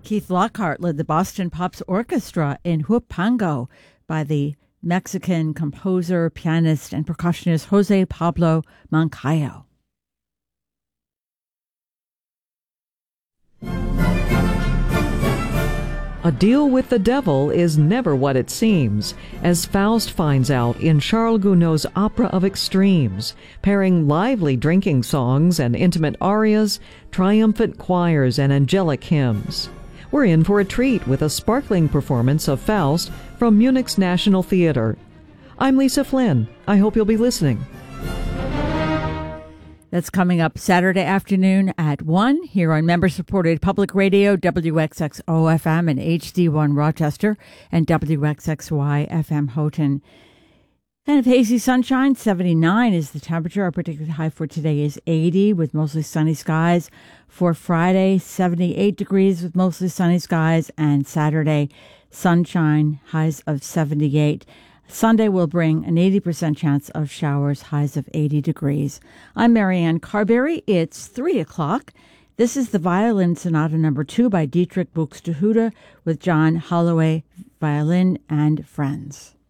Keith Lockhart led the Boston Pops Orchestra in Huapango by the Mexican composer, pianist, and percussionist Jose Pablo Moncayo. A deal with the devil is never what it seems, as Faust finds out in Charles Gounod's Opera of Extremes, pairing lively drinking songs and intimate arias, triumphant choirs, and angelic hymns. We're in for a treat with a sparkling performance of Faust from Munich's National Theater. I'm Lisa Flynn. I hope you'll be listening. That's coming up Saturday afternoon at 1 here on member-supported public radio, WXXO-FM and HD1 Rochester and WXXY-FM Houghton. Kind of hazy sunshine, 79 is the temperature. Our predicted high for today is 80 with mostly sunny skies. For Friday, 78 degrees with mostly sunny skies. And Saturday, sunshine, highs of 78. Sunday will bring an 80% chance of showers, highs of 80 degrees. I'm Marianne Carberry. It's 3 o'clock. This is the Violin Sonata No. 2 by Dietrich Buxtehude with John Holloway Violin and Friends.